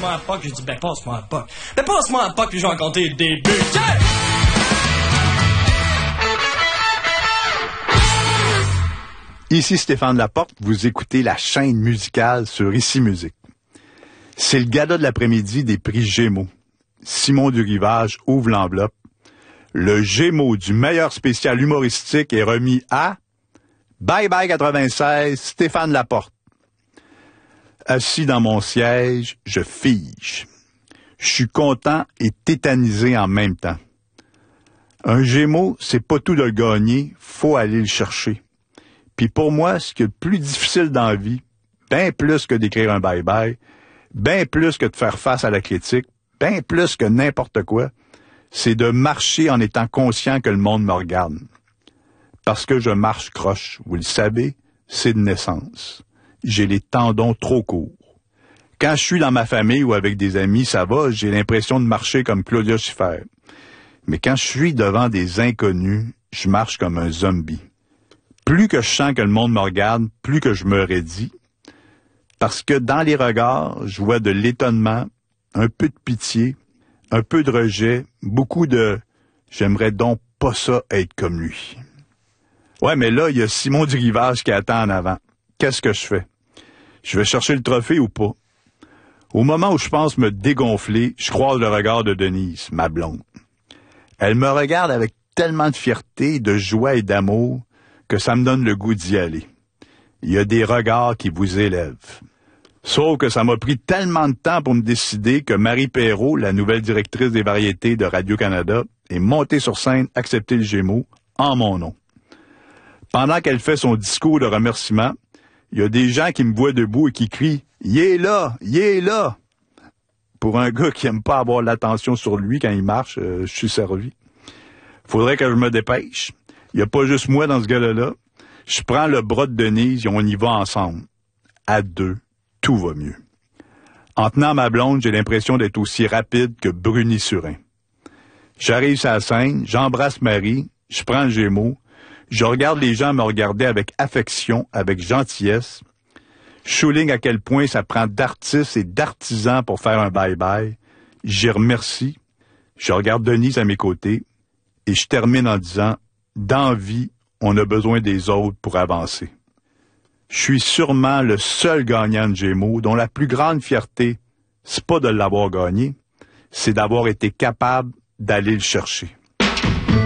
passe-moi un POC. J'ai dit, ben, passe-moi un POC. Ben, passe-moi un POC, puis je vais raconter le début. Tiens! Ici Stéphane Laporte, vous écoutez la chaîne musicale sur Ici Musique. C'est le gala de l'après-midi des prix Gémeaux. Simon Durivage ouvre l'enveloppe. Le Gémeaux du meilleur spécial humoristique est remis à Bye Bye 96, Stéphane Laporte. Assis dans mon siège, je fige. Je suis content et tétanisé en même temps. Un Gémeaux, c'est pas tout de le gagner, faut aller le chercher. Puis pour moi, ce qui est le plus difficile dans la vie, bien plus que d'écrire un bye-bye, bien plus que de faire face à la critique, bien plus que n'importe quoi, c'est de marcher en étant conscient que le monde me regarde. Parce que je marche croche, vous le savez, c'est de naissance. J'ai les tendons trop courts. Quand je suis dans ma famille ou avec des amis, ça va, j'ai l'impression de marcher comme Claudia Schiffer. Mais quand je suis devant des inconnus, je marche comme un zombie. Plus que je sens que le monde me regarde, plus que je me raidis. Parce que dans les regards, je vois de l'étonnement, un peu de pitié, un peu de rejet, beaucoup de « j'aimerais donc pas ça être comme lui ». Ouais, mais là, il y a Simon Durivage qui attend en avant. Qu'est-ce que je fais? Je vais chercher le trophée ou pas? Au moment où je pense me dégonfler, je croise le regard de Denise, ma blonde. Elle me regarde avec tellement de fierté, de joie et d'amour que ça me donne le goût d'y aller. Il y a des regards qui vous élèvent. Sauf que ça m'a pris tellement de temps pour me décider que Marie Perrault, la nouvelle directrice des variétés de Radio-Canada, est montée sur scène accepter le Gémeaux en mon nom. Pendant qu'elle fait son discours de remerciement, il y a des gens qui me voient debout et qui crient « Il est là! Il est là! » Pour un gars qui aime pas avoir l'attention sur lui quand il marche, je suis servi. Faudrait que je me dépêche. Il n'y a pas juste moi dans ce gala-là. Je prends le bras de Denise et on y va ensemble. À deux, tout va mieux. En tenant ma blonde, j'ai l'impression d'être aussi rapide que Bruni Surin. J'arrive sur la scène, j'embrasse Marie, je prends le Gémeaux, je regarde les gens me regarder avec affection, avec gentillesse. Je souligne à quel point ça prend d'artistes et d'artisans pour faire un bye-bye. J'y remercie. Je regarde Denise à mes côtés et je termine en disant « Dans la vie, on a besoin des autres pour avancer. » Je suis sûrement le seul gagnant de Gémeaux dont la plus grande fierté, c'est pas de l'avoir gagné, c'est d'avoir été capable d'aller le chercher.